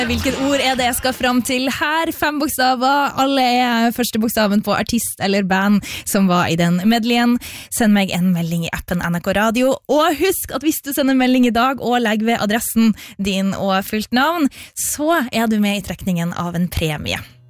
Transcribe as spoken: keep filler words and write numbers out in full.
Hvilket ord er det jeg skal fram til her? Fem bokstaver. Alle er første bokstaven på artist eller band som var i den medleyen. Send meg en melding i appen N R K Radio. Og husk at hvis du sender melding i dag og legger ved adressen din og fullt navn, så er du med i trekningen av en premie.